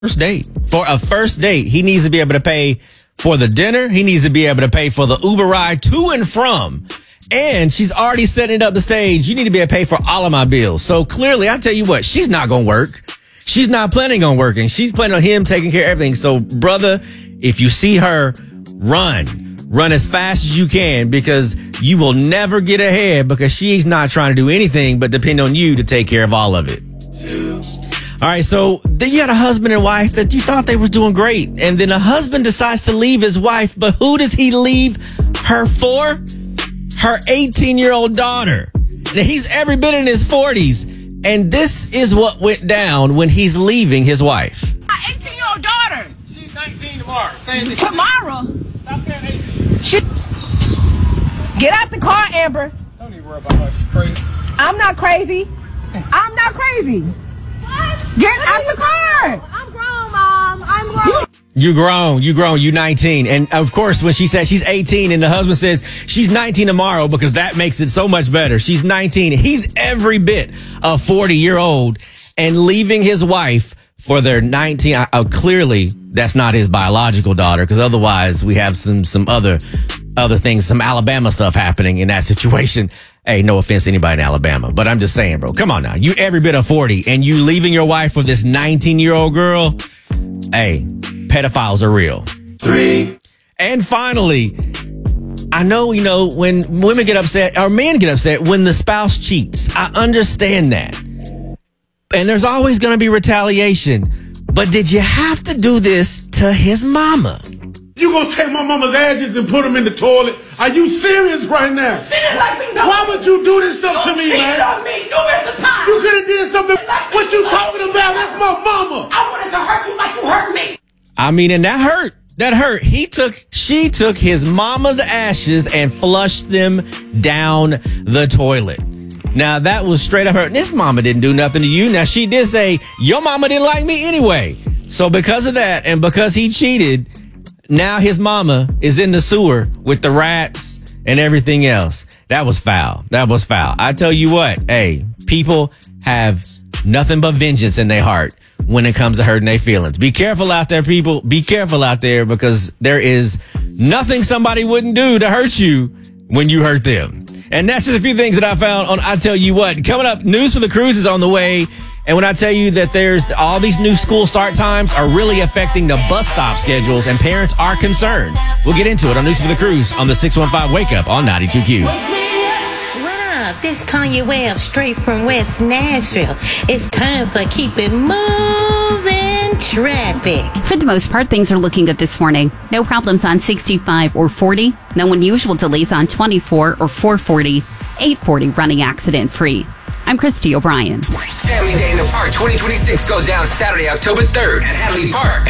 first date. For a first date, he needs to be able to pay for the dinner. He needs to be able to pay for the Uber ride to and from. And she's already setting up the stage. You need to be able to pay for all of my bills. So clearly, I tell you what, she's not going to work. She's not planning on working. She's planning on him taking care of everything. So, brother, if you see her, run as fast as you can, because you will never get ahead, because she's not trying to do anything but depend on you to take care of all of it. All right, so then you had a husband and wife that you thought they was doing great. And then a husband decides to leave his wife. But who does he leave her for? Her 18-year-old daughter. Now, he's every bit in his 40s. And this is what went down when he's leaving his wife. My 18-year-old daughter. She's 19 tomorrow. Same Tomorrow? Stop saying 18. Get out the car, Amber. Don't even worry about her. She's crazy. I'm not crazy. I'm not crazy. What? Get out the car. I'm grown, Mom. I'm grown. You grown, you 19. And of course, when she said she's 18 and the husband says she's 19 tomorrow, because that makes it so much better. She's 19. He's every bit a 40-year-old and leaving his wife for their 19. Clearly, that's not his biological daughter, because otherwise we have some other things, some Alabama stuff happening in that situation. Hey, no offense to anybody in Alabama, but I'm just saying, bro, come on now. You every bit of 40 and you leaving your wife for this 19-year-old girl. Hey, pedophiles are real. 3. And finally, I know, when women get upset or men get upset when the spouse cheats. I understand that. And there's always going to be retaliation. But did you have to do this to his mama? You gonna take my mama's ashes and put them in the toilet? Are you serious right now? She didn't like me, no. Why would you do this stuff to me, man? on me numerous times. You could have did something. What you talking about? That's my mama. I wanted to hurt you like you hurt me. I mean, and that hurt. That hurt. She took his mama's ashes and flushed them down the toilet. Now, that was straight up her. This mama didn't do nothing to you. Now, she did say, your mama didn't like me anyway. So because of that, and because he cheated, now his mama is in the sewer with the rats and everything else. That was foul. That was foul. I tell you what, hey, people have nothing but vengeance in their heart when it comes to hurting their feelings. Be careful out there, people. Be careful out there, because there is nothing somebody wouldn't do to hurt you when you hurt them. And that's just a few things that I found on I Tell You What. Coming up, News for the Cruise is on the way. And when I tell you that there's all these new school start times are really affecting the bus stop schedules, and parents are concerned. We'll get into it on News for the Cruise on the 615 Wake Up on 92Q. What up? This Tanya Webb straight from West Nashville. It's time for Keep It Moving Traffic. For the most part, things are looking good this morning. No problems on 65 or 40. No unusual delays on 24 or 440. 840 running accident free. I'm Christy O'Brien. Family Day in the Park 2026 goes down Saturday, October 3rd at Hadley Park.